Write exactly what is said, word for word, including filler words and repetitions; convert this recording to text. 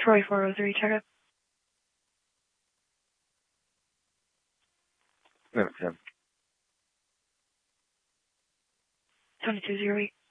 Troy four oh three, check up. Limit ten. twenty-two zero eight.